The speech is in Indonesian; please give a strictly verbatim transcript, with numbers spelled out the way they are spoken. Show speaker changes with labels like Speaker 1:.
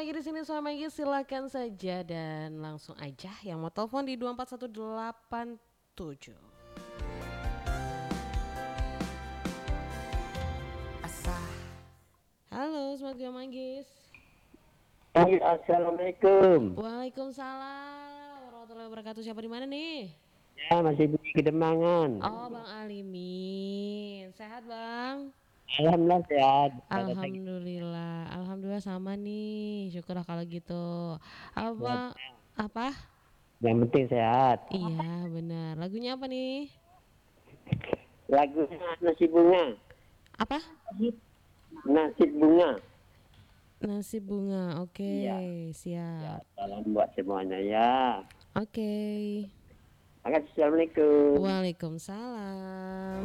Speaker 1: lagi di sini sama Maggie, silakan saja dan langsung aja yang mau telepon di dua empat satu delapan tujuh. Halo, selamat malam Manggis.
Speaker 2: Assalamualaikum.
Speaker 1: Waalaikumsalam warahmatullahi wabarakatuh. Siapa di mana nih?
Speaker 2: Ya, masih di Kedemangan.
Speaker 1: Oh, Bang Alimin. Sehat, Bang?
Speaker 2: Alhamdulillah sehat.
Speaker 1: Alhamdulillah. Alhamdulillah sama nih. Syukurlah kalau gitu. Apa apa?
Speaker 2: Yang penting sehat.
Speaker 1: Iya, benar. Lagunya apa nih?
Speaker 2: Lagunya Nasi Bunga.
Speaker 1: Apa?
Speaker 2: Nasib Bunga.
Speaker 1: Nasi bunga. Oke,
Speaker 2: Iya.
Speaker 1: siap.
Speaker 2: Ya, salam buat semuanya ya.
Speaker 1: Oke.
Speaker 2: Assalamualaikum.
Speaker 1: Waalaikumsalam.